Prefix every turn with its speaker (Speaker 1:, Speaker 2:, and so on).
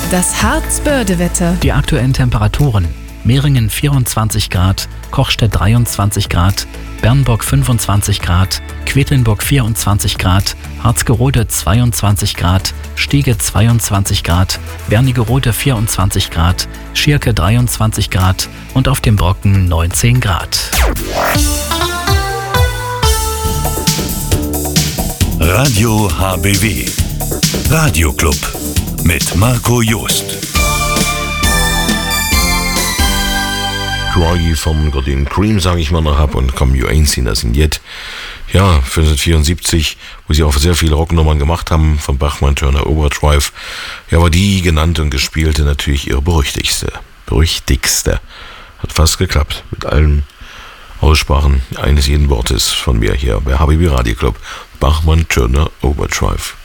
Speaker 1: Das Harz-Börde-Wetter.
Speaker 2: Die aktuellen Temperaturen: Mehringen 24 Grad, Kochstedt 23 Grad, Bernburg 25 Grad, Quedlinburg 24 Grad, Harzgerode 22 Grad, Stiege 22 Grad, Wernigerode 24 Grad, Schierke 23 Grad und auf dem Brocken 19 Grad.
Speaker 3: Radio HBW, Radioclub mit Marco Joost.
Speaker 4: Croy vom Gordon Cream, sage ich mal noch ab, und Come You Ain't Seen Us Yet. Ja, 1974, wo sie auch sehr viele Rocknummern gemacht haben, von Bachmann Turner Overdrive. Ja, aber die genannte und gespielte natürlich ihre berüchtigste. Hat fast geklappt, mit allen Aussprachen eines jeden Wortes von mir hier bei HBW Radio Club. Bachmann Turner Overdrive.